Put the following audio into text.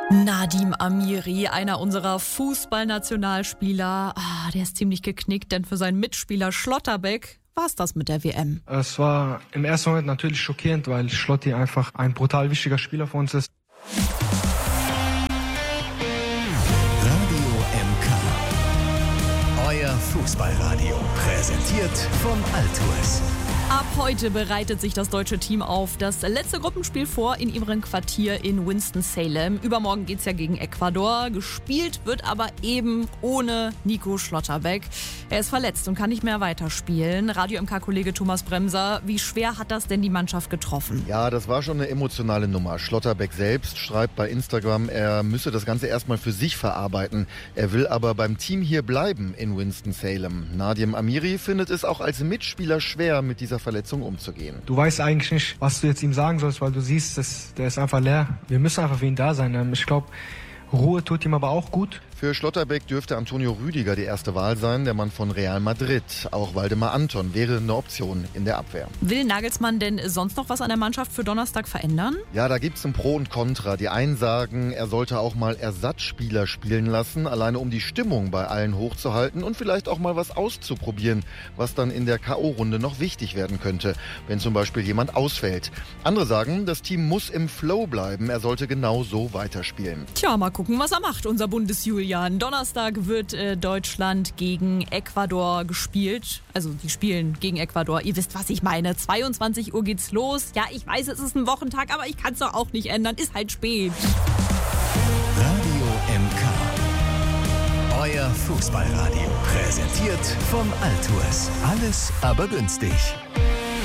Nadim Amiri, einer unserer Fußballnationalspieler, der ist ziemlich geknickt, denn für seinen Mitspieler Schlotterbeck war es das mit der WM. Es war im ersten Moment natürlich schockierend, weil Schlotti einfach ein brutal wichtiger Spieler für uns ist. Radio MK. Euer Fußballradio. Präsentiert von Altours. Ab heute bereitet sich das deutsche Team auf das letzte Gruppenspiel vor in ihrem Quartier in Winston-Salem. Übermorgen geht's ja gegen Ecuador. Gespielt wird aber eben ohne Nico Schlotterbeck. Er ist verletzt und kann nicht mehr weiterspielen. Radio MK-Kollege Thomas Bremser, wie schwer hat das denn die Mannschaft getroffen? Ja, das war schon eine emotionale Nummer. Schlotterbeck selbst schreibt bei Instagram, er müsse das Ganze erstmal für sich verarbeiten. Er will aber beim Team hier bleiben in Winston-Salem. Nadim Amiri findet es auch als Mitspieler schwer, mit dieser Verletzung umzugehen. Du weißt eigentlich nicht, was du jetzt ihm sagen sollst, weil du siehst, der ist einfach leer. Wir müssen einfach für ihn da sein. Ich glaube, Ruhe tut ihm aber auch gut. Für Schlotterbeck dürfte Antonio Rüdiger die erste Wahl sein, der Mann von Real Madrid. Auch Waldemar Anton wäre eine Option in der Abwehr. Will Nagelsmann denn sonst noch was an der Mannschaft für Donnerstag verändern? Ja, da gibt's ein Pro und Contra. Die einen sagen, er sollte auch mal Ersatzspieler spielen lassen, alleine um die Stimmung bei allen hochzuhalten und vielleicht auch mal was auszuprobieren, was dann in der K.O.-Runde noch wichtig werden könnte, wenn zum Beispiel jemand ausfällt. Andere sagen, das Team muss im Flow bleiben, er sollte genau so weiterspielen. Tja, mal gucken, was er macht, unser Bundesjulian. Donnerstag wird Deutschland gegen Ecuador gespielt. Also die spielen gegen Ecuador. Ihr wisst, was ich meine. 22 Uhr geht's los. Ja, ich weiß, es ist ein Wochentag, aber ich kann es doch auch nicht ändern. Ist halt spät. Radio MK. Euer Fußballradio. Präsentiert von Altours. Alles aber günstig.